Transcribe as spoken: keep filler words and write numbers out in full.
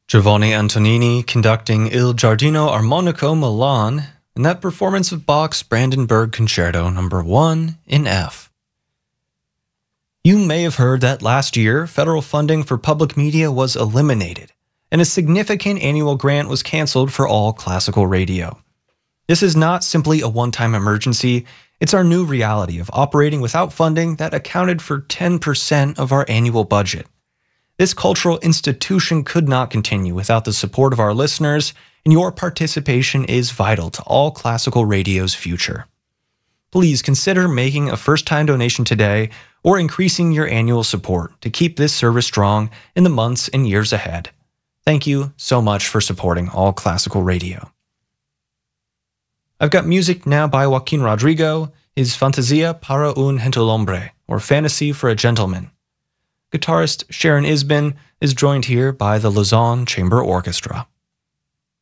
Giovanni Antonini conducting Il Giardino Armonico Milan, and that performance of Bach's Brandenburg Concerto number one in F. You may have heard that last year, federal funding for public media was eliminated, and a significant annual grant was canceled for all classical radio. This is not simply a one-time emergency, it's our new reality of operating without funding that accounted for ten percent of our annual budget. This cultural institution could not continue without the support of our listeners, and your participation is vital to all classical radio's future. Please consider making a first-time donation today or increasing your annual support to keep this service strong in the months and years ahead. Thank you so much for supporting all classical radio. I've got music now by Joaquin Rodrigo, his Fantasia para un gentilhombre, or Fantasy for a Gentleman. Guitarist Sharon Isbin is joined here by the Lausanne Chamber Orchestra.